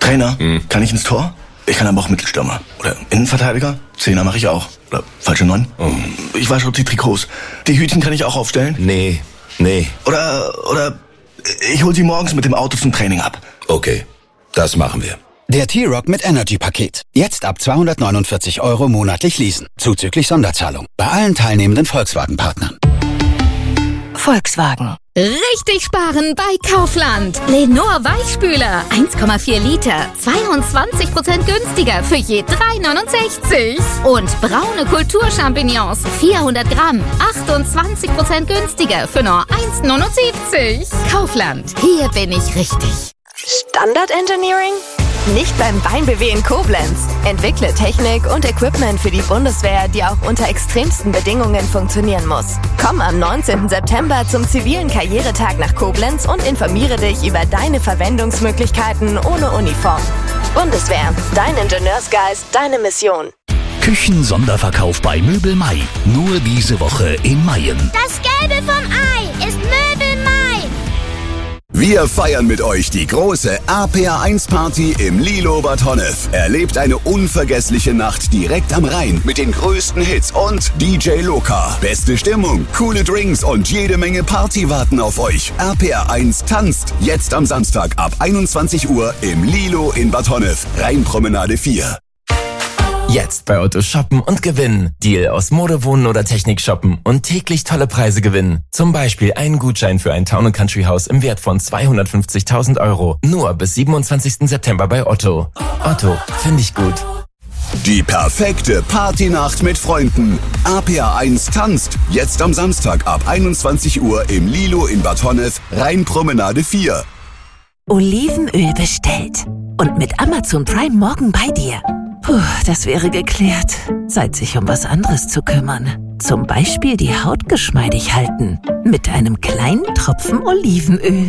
Trainer, kann ich ins Tor? Ich kann aber auch Mittelstürmer. Oder Innenverteidiger? Zehner mache ich auch. Oder falsche 9. Ich wasche die Trikots. Die Hütchen kann ich auch aufstellen? Nee. Oder ich hol sie morgens mit dem Auto zum Training ab. Okay, das machen wir. Der T-Rock mit Energy-Paket. Jetzt ab 249 € monatlich leasen. Zuzüglich Sonderzahlung. Bei allen teilnehmenden Volkswagen-Partnern. Volkswagen. Richtig sparen bei Kaufland. Lenor Weichspüler. 1,4 Liter. 22% günstiger für je 3,69. Und braune Kulturchampignons. 400 Gramm. 28% günstiger für nur 1,79. Kaufland. Hier bin ich richtig. Standard Engineering? Nicht beim BayBw in Koblenz. Entwickle Technik und Equipment für die Bundeswehr, die auch unter extremsten Bedingungen funktionieren muss. Komm am 19. September zum zivilen Karrieretag nach Koblenz und informiere dich über deine Verwendungsmöglichkeiten ohne Uniform. Bundeswehr, dein Ingenieursgeist, deine Mission. Küchen-Sonderverkauf bei Möbel Mai. Nur diese Woche in Mayen. Das Gelbe vom Ei ist Möbel Mai. Wir feiern mit euch die große RPR1-Party im Lilo Bad Honnef. Erlebt eine unvergessliche Nacht direkt am Rhein mit den größten Hits und DJ Loka. Beste Stimmung, coole Drinks und jede Menge Party warten auf euch. RPR1 tanzt jetzt am Samstag ab 21 Uhr im Lilo in Bad Honnef, Rheinpromenade 4. Jetzt bei Otto shoppen und gewinnen. Deal aus Mode, Wohnen oder Technik shoppen und täglich tolle Preise gewinnen. Zum Beispiel einen Gutschein für ein Town & Country Haus im Wert von 250.000 €. Nur bis 27. September bei Otto. Otto, finde ich gut. Die perfekte Partynacht mit Freunden. RPR1 tanzt jetzt am Samstag ab 21 Uhr im Lilo in Bad Honnef, Rheinpromenade 4. Olivenöl bestellt. Und mit Amazon Prime morgen bei dir. Puh, das wäre geklärt. Zeit, sich um was anderes zu kümmern. Zum Beispiel die Haut geschmeidig halten. Mit einem kleinen Tropfen Olivenöl.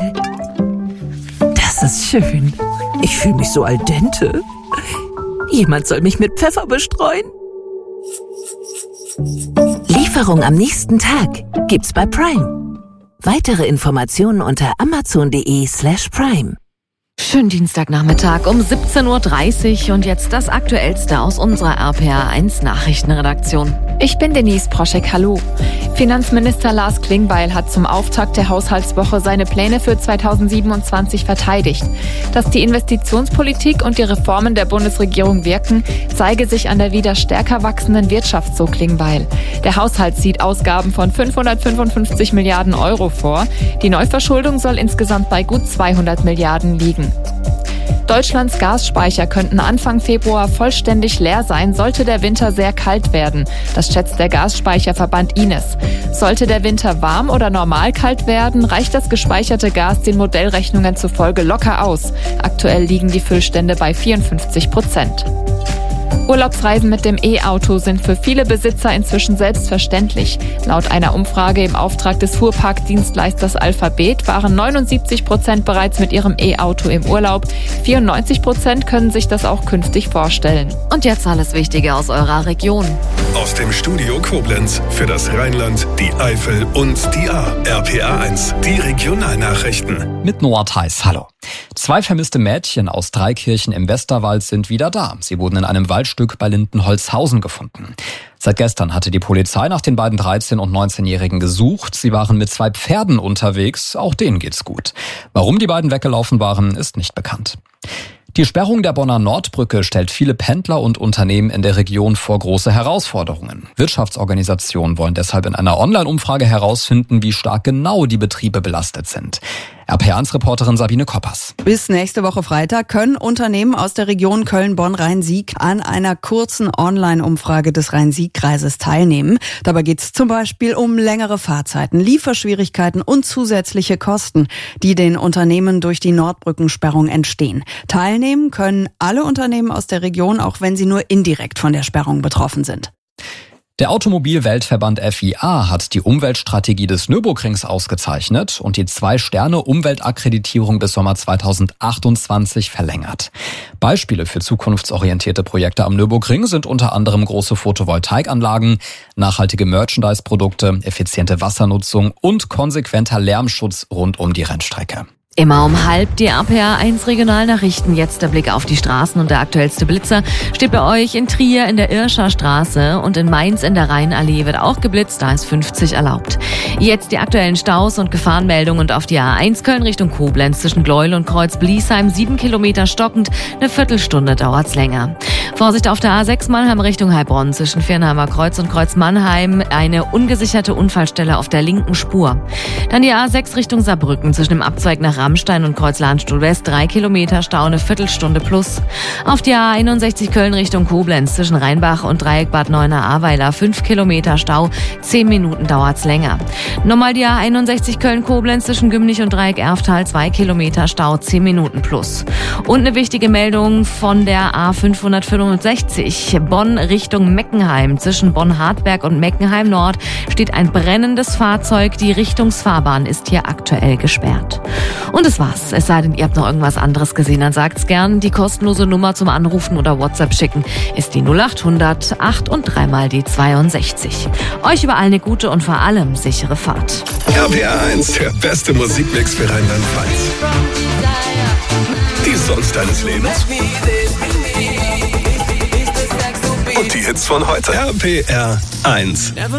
Das ist schön. Ich fühle mich so al dente. Jemand soll mich mit Pfeffer bestreuen. Lieferung am nächsten Tag gibt's bei Prime. Weitere Informationen unter amazon.de/prime. Schönen Dienstagnachmittag um 17:30 Uhr und jetzt das Aktuellste aus unserer RPR1 Nachrichtenredaktion. Ich bin Denise Proschek, hallo. Finanzminister Lars Klingbeil hat zum Auftakt der Haushaltswoche seine Pläne für 2027 verteidigt. Dass die Investitionspolitik und die Reformen der Bundesregierung wirken, zeige sich an der wieder stärker wachsenden Wirtschaft, so Klingbeil. Der Haushalt sieht Ausgaben von 555 Milliarden € vor. Die Neuverschuldung soll insgesamt bei gut 200 Milliarden liegen. Deutschlands Gasspeicher könnten Anfang Februar vollständig leer sein, sollte der Winter sehr kalt werden. Das schätzt der Gasspeicherverband Ines. Sollte der Winter warm oder normal kalt werden, reicht das gespeicherte Gas den Modellrechnungen zufolge locker aus. Aktuell liegen die Füllstände bei 54%. Urlaubsreisen mit dem E-Auto sind für viele Besitzer inzwischen selbstverständlich. Laut einer Umfrage im Auftrag des Fuhrparkdienstleisters Alphabet waren 79% bereits mit ihrem E-Auto im Urlaub. 94% können sich das auch künftig vorstellen. Und jetzt alles Wichtige aus eurer Region. Aus dem Studio Koblenz für das Rheinland, die Eifel und die Ahr. RPR1, die Regionalnachrichten. Mit Noah Theis, hallo. 2 vermisste Mädchen aus Dreikirchen im Westerwald sind wieder da. Sie wurden in einem Waldstück bei Lindenholzhausen gefunden. Seit gestern hatte die Polizei nach den beiden 13- und 19-Jährigen gesucht. Sie waren mit 2 Pferden unterwegs. Auch denen geht's gut. Warum die beiden weggelaufen waren, ist nicht bekannt. Die Sperrung der Bonner Nordbrücke stellt viele Pendler und Unternehmen in der Region vor große Herausforderungen. Wirtschaftsorganisationen wollen deshalb in einer Online-Umfrage herausfinden, wie stark genau die Betriebe belastet sind. RPR1-Reporterin Sabine Koppers. Bis nächste Woche Freitag können Unternehmen aus der Region Köln-Bonn-Rhein-Sieg an einer kurzen Online-Umfrage des Rhein-Sieg-Kreises teilnehmen. Dabei geht es zum Beispiel um längere Fahrzeiten, Lieferschwierigkeiten und zusätzliche Kosten, die den Unternehmen durch die Nordbrückensperrung entstehen. Teilnehmen können alle Unternehmen aus der Region, auch wenn sie nur indirekt von der Sperrung betroffen sind. Der Automobil-Weltverband FIA hat die Umweltstrategie des Nürburgrings ausgezeichnet und die 2-Sterne-Umweltakkreditierung bis Sommer 2028 verlängert. Beispiele für zukunftsorientierte Projekte am Nürburgring sind unter anderem große Photovoltaikanlagen, nachhaltige Merchandise-Produkte, effiziente Wassernutzung und konsequenter Lärmschutz rund um die Rennstrecke. Immer um 12:30 die RPA1 Regionalnachrichten. Jetzt der Blick auf die Straßen und der aktuellste Blitzer steht bei euch in Trier in der Irscher Straße und in Mainz in der Rheinallee wird auch geblitzt, da ist 50 erlaubt. Jetzt die aktuellen Staus und Gefahrenmeldungen und auf die A1 Köln Richtung Koblenz zwischen Gleuel und Kreuz-Bliesheim 7 Kilometer stockend, eine Viertelstunde dauert's länger. Vorsicht auf der A6 Mannheim Richtung Heilbronn zwischen Viernheimer Kreuz und Kreuz Mannheim, eine ungesicherte Unfallstelle auf der linken Spur. Dann die A6 Richtung Saarbrücken zwischen dem Abzweig nach Rammstein und Kreuz Lahnstuhl West 3 Kilometer Stau, eine Viertelstunde plus. Auf die A61 Köln Richtung Koblenz zwischen Rheinbach und Dreieck Bad Neuenahr-Ahrweiler 5 Kilometer Stau, 10 Minuten dauert's länger. Nochmal die A61 Köln-Koblenz zwischen Gümnich und Dreieck Erftal 2 Kilometer Stau, 10 Minuten plus. Und eine wichtige Meldung von der A565 Bonn Richtung Meckenheim. Zwischen Bonn-Hartberg und Meckenheim Nord steht ein brennendes Fahrzeug. Die Richtungsfahrbahn ist hier aktuell gesperrt. Und das war's. Es sei denn, ihr habt noch irgendwas anderes gesehen, dann sagt's gern. Die kostenlose Nummer zum Anrufen oder WhatsApp schicken ist die 0800 8 und 3 mal die 62. Euch überall eine gute und vor allem sichere Fahrt. RPA1, der beste Musikmix für Rheinland-Pfalz. Die Songs deines Lebens. Und die Hits von heute. RPR1.